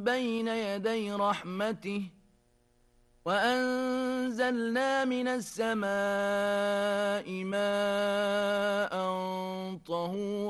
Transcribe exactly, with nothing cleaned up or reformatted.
بين يدي رحمته وأنزلنا من السماء ماء طهورا